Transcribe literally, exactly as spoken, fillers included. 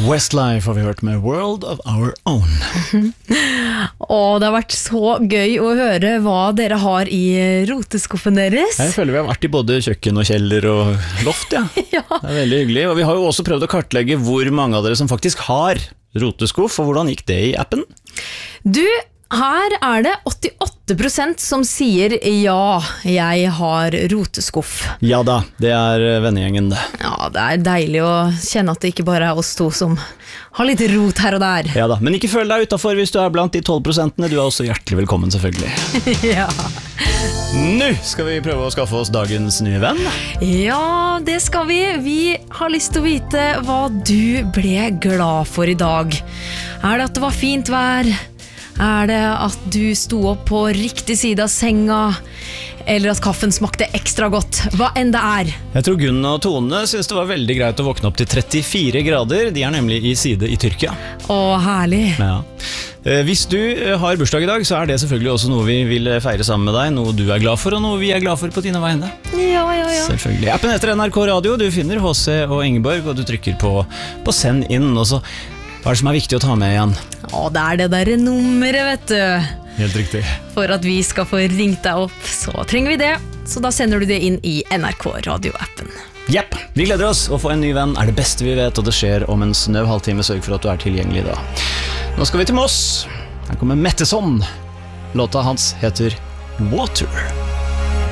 Westlife har vi hørt med World of Our Own. Og det har vært så gøy å høre hva dere har i roteskuffen deres. Jeg føler vi har vært i både kjøkken og kjeller og loft, ja. Ja. Det er veldig hyggelig. Og vi har jo også prøvd å kartlegge hvor mange av dere som faktisk har roteskuff, og hvordan gikk det i appen? Du, her er det åttiåtte prosent som sier ja, jeg har roteskuff. Ja da, det er vennegjengen det. Ja, det er deilig å kjenne at det ikke bare er oss to som har litt rot her og der. Ja da, men ikke føl deg utenfor hvis du er blant de tolv prosentene. Du er også hjertelig velkommen, selvfølgelig. Ja. Nå skal vi prøve å skaffe oss dagens nye venn. Ja, det skal vi. Vi har lyst til å vite hva du ble glad for i dag. Er det at det var fint vær? Er det at du sto opp på riktig side av senga? Eller at kaffen smakte ekstra godt? Hva enn det er. Jeg tror Gunn og Tone synes det var veldig greit å våkne opp til trettifire grader. De er nemlig i side i Tyrkia. Å, herlig. Ja. Hvis du har bursdag i dag, så er det selvfølgelig også noe vi vil feire sammen med deg. Noe du er glad for, og noe vi er glad for på dine vegne. Ja, ja, ja. Selvfølgelig. Appen heter N R K Radio. Du finner H C og Ingeborg, og du trykker på, på send inn. Og så, hva er det som er viktig å ta med igjen? Å, det er det der nummeret, vet du. Helt riktig. For at vi skal få ringt deg opp, så trenger vi det. Så da sender du det inn i N R K Radio-appen. Jepp, vi gleder oss. Å få en ny venn er det beste vi vet, og det skjer om en snau halvtime. Sørg for at du er tilgjengelig da. Nå skal vi til Moss. Her kommer Metteson. Låta hans heter Water.